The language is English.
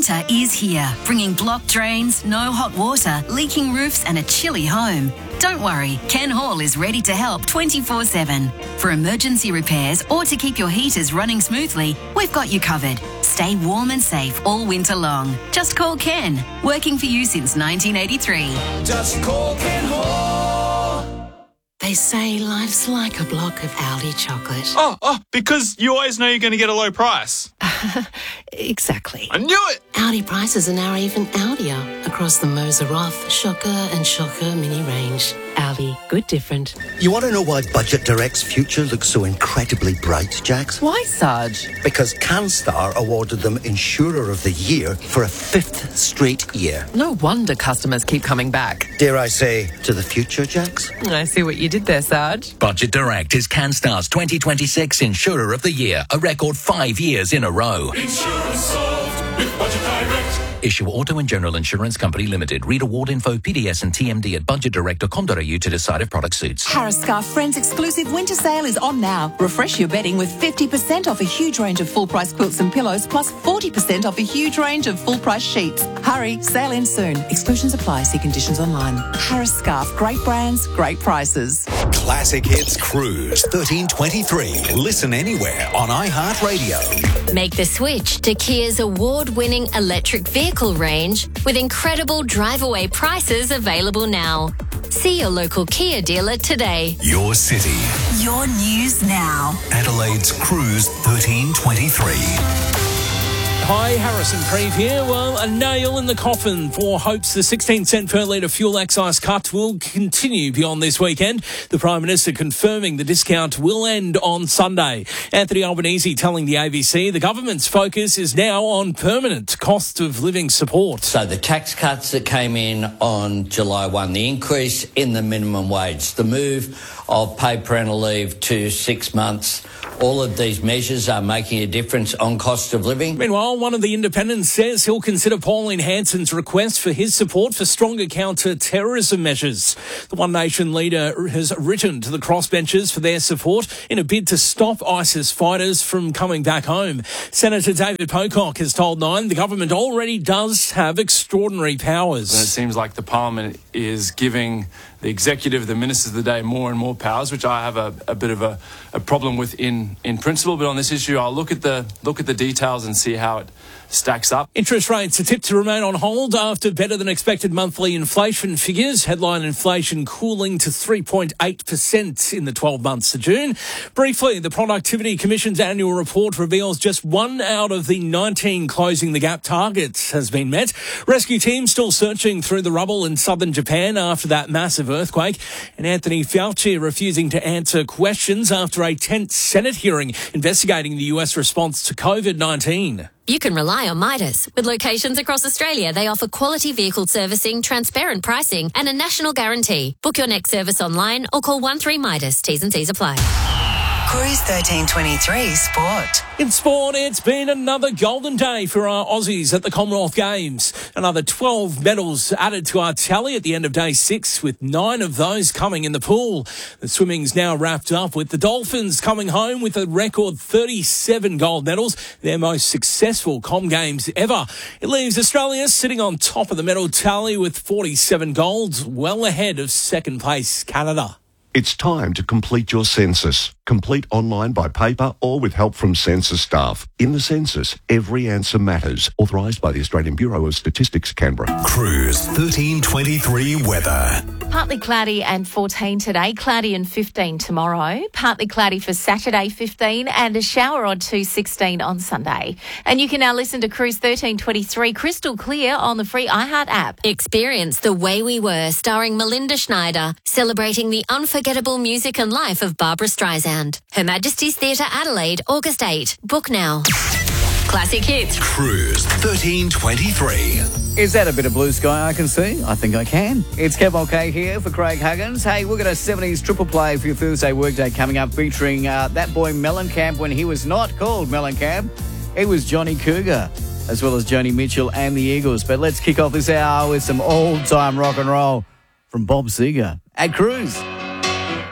Winter is here, bringing blocked drains, no hot water, leaking roofs and a chilly home. Don't worry, Ken Hall is ready to help 24/7. For emergency repairs or to keep your heaters running smoothly, we've got you covered. Stay warm and safe all winter long. Just call Ken, working for you since 1983. Just call Ken Hall. They say life's like a block of Aldi chocolate. Oh, because you always know you're going to get a low price. Exactly. I knew it! Aldi prices are now even Aldier across the Moser Roth, Shocker and Shocker mini range. Aldi, good different. You want to know why Budget Direct's future looks so incredibly bright, Jax? Why, Sarge? Because CanStar awarded them Insurer of the Year for a 5th straight year. No wonder customers keep coming back. Dare I say, to the future, Jax? I see what you did there, Sarge. Budget Direct is CanStar's 2026 Insurer of the Year, a record 5 years in a row. Insurance solved with Budget Direct. Issue Auto and General Insurance Company Limited. Read award info, PDS and TMD at budgetdirect.com.au to decide if product suits. Harris Scarf Friends exclusive winter sale is on now. Refresh your bedding with 50% off a huge range of full-price quilts and pillows, plus 40% off a huge range of full-price sheets. Hurry, sale ends soon. Exclusions apply. See conditions online. Harris Scarf, great brands, great prices. Classic Hits Cruise 1323. Listen anywhere on iHeartRadio. Make the switch to Kia's award-winning electric vehicle range with incredible drive-away prices available now. See your local Kia dealer today. Your city. Your news now. Adelaide's Cruise 1323. Hi, Harrison Creve here. Well, a nail in the coffin for hopes the 16 cent per litre fuel excise cut will continue beyond this weekend. The Prime Minister confirming the discount will end on Sunday. Anthony Albanese telling the ABC the government's focus is now on permanent cost of living support. So the tax cuts that came in on July 1, the increase in the minimum wage, the move of paid parental leave to 6 months, all of these measures are making a difference on cost of living. Meanwhile, one of the independents says he'll consider Pauline Hanson's request for his support for stronger counter-terrorism measures. The One Nation leader has written to the crossbenchers for their support in a bid to stop ISIS fighters from coming back home. Senator David Pocock has told Nine the government already does have extraordinary powers. And it seems like the Parliament is giving the executive, the ministers of the day, more and more powers, which I have a bit of a problem with in principle. But on this issue, I'll look at the details and see how it stacks up. Interest rates are tipped to remain on hold after better than expected monthly inflation figures. Headline inflation cooling to 3.8% in the 12 months to June. Briefly, the Productivity Commission's annual report reveals just 1 out of the 19 closing the gap targets has been met. Rescue teams still searching through the rubble in southern Japan after that massive earthquake. And Anthony Fauci refusing to answer questions after a tense Senate hearing investigating the US response to COVID-19. You can rely on Midas. With locations across Australia, they offer quality vehicle servicing, transparent pricing and a national guarantee. Book your next service online or call 13-MIDAS. T's and C's apply. Cruise 1323 Sport. In sport, it's been another golden day for our Aussies at the Commonwealth Games. Another 12 medals added to our tally at the end of day 6, with 9 of those coming in the pool. The swimming's now wrapped up with the Dolphins coming home with a record 37 gold medals, their most successful Com Games ever. It leaves Australia sitting on top of the medal tally with 47 golds, well ahead of second place Canada. It's time to complete your census. Complete online by paper or with help from census staff. In the census, every answer matters. Authorised by the Australian Bureau of Statistics, Canberra. Cruise 1323 weather. Partly cloudy and 14 today, cloudy and 15 tomorrow. Partly cloudy for Saturday, 15, and a shower or 2, 16 on Sunday. And you can now listen to Cruise 1323 crystal clear on the free iHeart app. Experience The Way We Were, starring Melinda Schneider, celebrating the unforgettable music and life of Barbara Streisand. Her Majesty's Theatre Adelaide, August 8. Book now. Classic Hits. Cruise 1323. Is that a bit of blue sky I can see? I think I can. It's Kev OK here for Craig Huggins. Hey, we've got a 70s triple play for your Thursday workday coming up, featuring that boy Mellencamp when he was not called Mellencamp. He was Johnny Cougar, as well as Joni Mitchell and the Eagles. But let's kick off this hour with some old-time rock and roll from Bob Seger at Cruise.